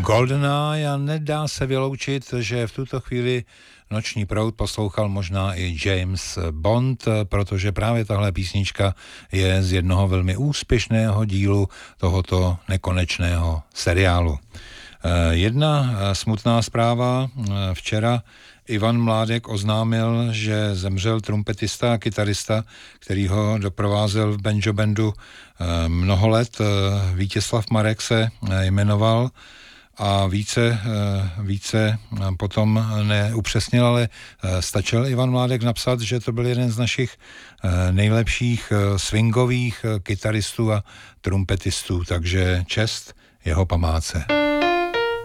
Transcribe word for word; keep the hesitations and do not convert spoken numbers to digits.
GoldenEye a nedá se vyloučit, že v tuto chvíli Noční proud poslouchal možná i James Bond, protože právě tahle písnička je z jednoho velmi úspěšného dílu tohoto nekonečného seriálu. Jedna smutná zpráva. Včera Ivan Mládek oznámil, že zemřel trumpetista a kytarista, který ho doprovázel v banjo bandu mnoho let. Vítězslav Marek se jmenoval a více, více potom neupřesnil, ale stačil Ivan Mládek napsat, že to byl jeden z našich nejlepších swingových kytaristů a trumpetistů, takže čest jeho památce.